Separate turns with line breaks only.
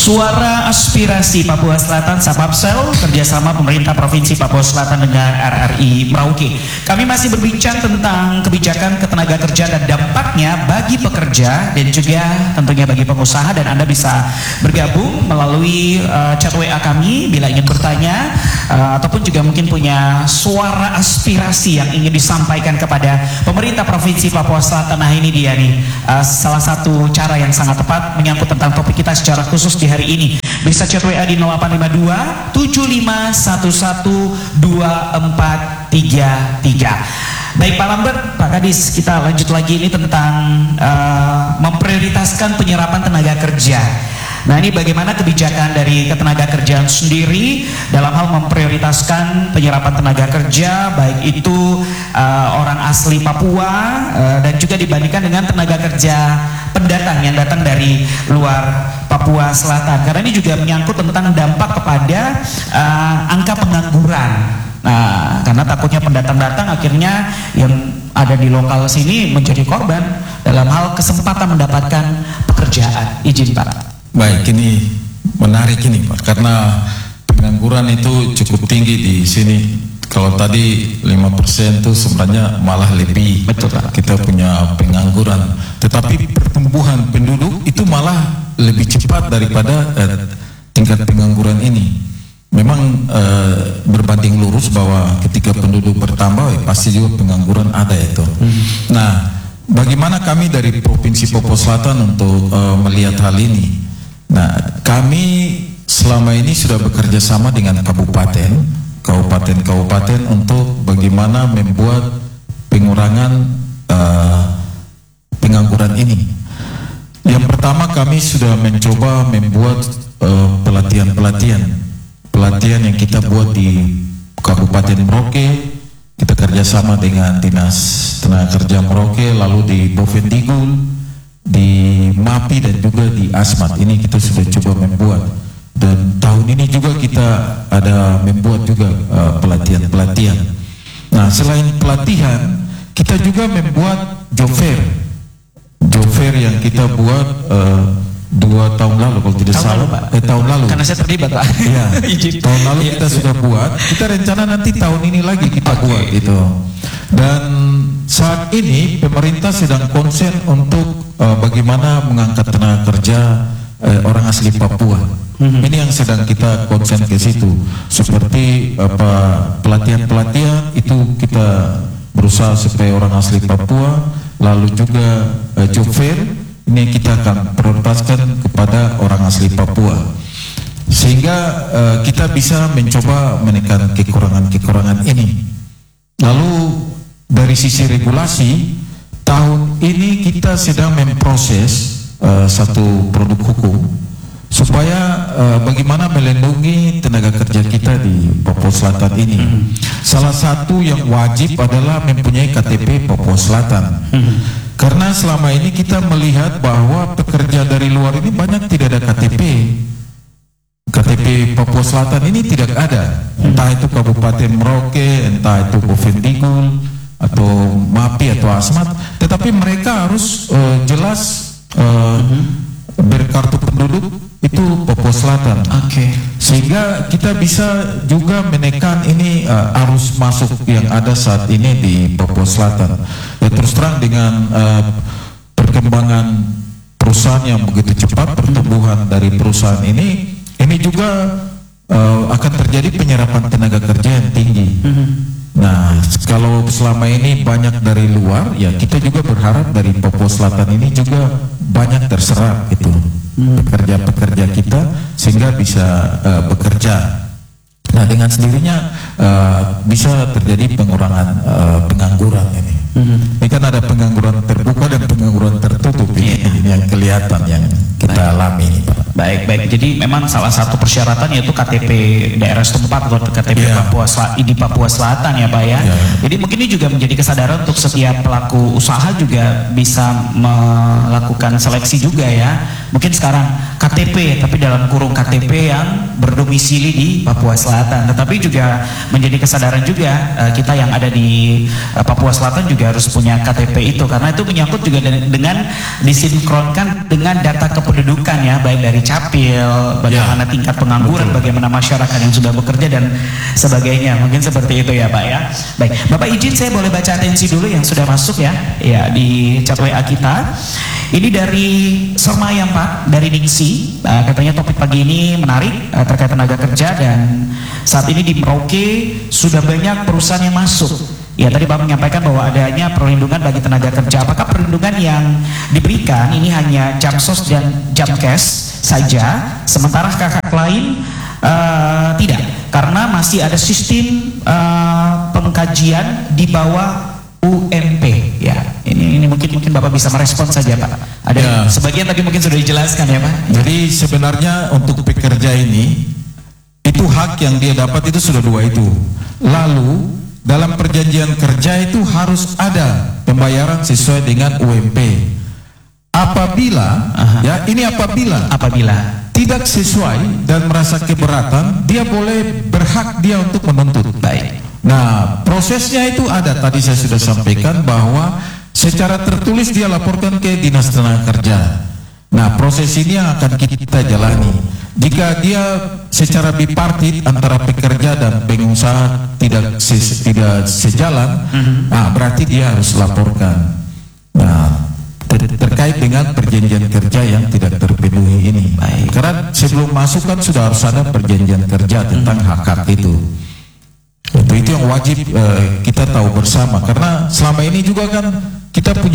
Suara Aspirasi Papua Selatan Sapapsel kerjasama pemerintah Provinsi Papua Selatan dengan RRI Merauke. Kami masih berbincang tentang kebijakan ketenaga kerja dan dampaknya bagi pekerja dan juga tentunya bagi pengusaha, dan Anda bisa bergabung melalui chat WA kami bila ingin bertanya ataupun juga mungkin punya suara aspirasi yang ingin disampaikan kepada pemerintah Provinsi Papua Selatan. Nah, ini dia nih salah satu cara yang sangat tepat menyangkut tentang topik kita secara khusus di hari ini. Bisa chat WA di 0852 7511 2433. Baik Pak Lambert, Pak Kadis, kita lanjut lagi ini tentang memprioritaskan penyerapan tenaga kerja. Nah, ini bagaimana kebijakan dari ketenaga kerjaan sendiri dalam hal memprioritaskan penyerapan tenaga kerja, baik itu orang asli Papua dan juga dibandingkan dengan tenaga kerja pendatang yang datang dari luar Papua Selatan. Karena ini juga menyangkut tentang dampak kepada angka pengangguran. Nah, karena takutnya pendatang datang akhirnya yang ada di lokal sini menjadi korban dalam hal kesempatan mendapatkan pekerjaan. Izin Pak.
Baik, ini menarik ini Pak, karena pengangguran itu cukup tinggi di sini. Kalau tadi 5% itu sebenarnya malah lebih.
Betul Pak.
Kita punya pengangguran, tetapi pertumbuhan penduduk itu malah lebih cepat daripada tingkat pengangguran ini. Memang berbanding lurus bahwa ketika penduduk bertambah pasti juga pengangguran ada itu. Nah, bagaimana kami dari Provinsi Papua Selatan untuk melihat hal ini? Nah, kami selama ini sudah bekerja sama dengan kabupaten untuk bagaimana membuat pengurangan pengangguran ini. Yang pertama, kami sudah mencoba membuat pelatihan yang kita buat di Kabupaten Merauke. Kita kerjasama dengan Dinas Tenaga Kerja Merauke, lalu di Bovendigul, di MAPI dan juga di ASMAT. Ini kita sudah coba membuat, dan tahun ini juga kita ada membuat juga pelatihan. Nah, selain pelatihan, kita juga membuat job fair yang kita buat 2 tahun lalu kalau tidak salah. Tahun lalu.
Karena saya terlibat Pak.
Iya. Tahun lalu kita sudah buat. Kita rencana nanti tahun ini lagi kita buat itu. Dan saat ini pemerintah sedang konsen untuk bagaimana mengangkat tenaga kerja orang asli Papua. Ini yang sedang kita konsen ke situ. Seperti pelatihan itu kita berusaha supaya orang asli Papua, lalu juga job fair ini kita akan prioritaskan kepada orang asli Papua, sehingga kita bisa mencoba menekan kekurangan ini. Lalu dari sisi regulasi, tahun ini kita sedang memproses satu produk hukum supaya bagaimana melindungi tenaga kerja kita di Papua Selatan ini. Salah satu yang wajib adalah mempunyai KTP Papua Selatan. Karena selama ini kita melihat bahwa pekerja dari luar ini banyak tidak ada KTP. KTP Papua Selatan ini tidak ada. Entah itu Kabupaten Merauke, entah itu Bovendigul, atau MAPI atau ASMAT. Tetapi mereka harus jelas berkartu penduduk itu Papua Selatan. Sehingga kita bisa juga menekan ini arus masuk yang ada saat ini di Papua Selatan. Ya, terus terang dengan perkembangan perusahaan yang begitu cepat, pertumbuhan dari perusahaan ini juga akan terjadi penyerapan tenaga kerja yang tinggi. Nah, kalau selama ini banyak dari luar, ya kita juga berharap dari Papua Selatan ini juga banyak terserap itu pekerja-pekerja kita sehingga bisa bekerja. Nah, dengan sendirinya bisa terjadi pengurangan pengangguran ini. Ini kan ada pengangguran terbuka dan pengangguran tertutup ini yang kelihatan yang kita alami ini, Pak.
Baik. Jadi memang salah satu persyaratan yaitu KTP daerah setempat atau KTP di Papua Selatan ya Pak ya. Jadi mungkin ini juga menjadi kesadaran untuk setiap pelaku usaha juga bisa melakukan seleksi juga ya. mungkin sekarang KTP tapi dalam kurung KTP yang berdomisili di Papua Selatan. Tetapi juga menjadi kesadaran juga kita yang ada di Papua Selatan juga harus punya KTP itu, karena itu menyangkut juga dengan disinkronkan dengan data kependudukan ya, baik dari Capil, bagaimana tingkat pengangguran, bagaimana masyarakat yang sudah bekerja dan sebagainya. Mungkin seperti itu ya Pak ya. Baik, Bapak izin saya boleh baca atensi dulu yang sudah masuk ya di chat WA kita. Ini dari Sermayam Pak, dari Ningsi. Katanya topik pagi ini menarik terkait tenaga kerja, dan saat ini di Merauke sudah banyak perusahaan yang masuk. Ya, tadi Pak menyampaikan bahwa adanya perlindungan bagi tenaga kerja. Apakah perlindungan yang diberikan ini hanya Jamsos dan Jamkes saja, sementara kakak lain tidak? Karena masih ada sistem pengkajian di bawah UMP ya. Ini mungkin Bapak bisa merespon saja Pak. Ada sebagian tapi mungkin sudah dijelaskan ya Pak.
Jadi sebenarnya untuk pekerja ini itu hak yang dia dapat itu sudah dua itu. Lalu dalam perjanjian kerja itu harus ada pembayaran sesuai dengan UMP. Apabila apabila tidak sesuai dan merasa keberatan, dia berhak untuk menuntut.
Baik.
Nah, prosesnya itu ada, tadi saya sudah sampaikan bahwa secara tertulis dia laporkan ke Dinas Tenaga Kerja. Nah, proses ini yang akan kita jalani. Jika dia secara bipartit antara pekerja dan pengusaha tidak sejalan, nah berarti dia harus laporkan. Nah, terkait dengan perjanjian kerja yang tidak terpenuhi ini. Baik. Karena sebelum masuk kan sudah harus ada perjanjian kerja tentang hak-hak itu. Itu yang wajib kita tahu bersama, karena selama ini juga kan kita punya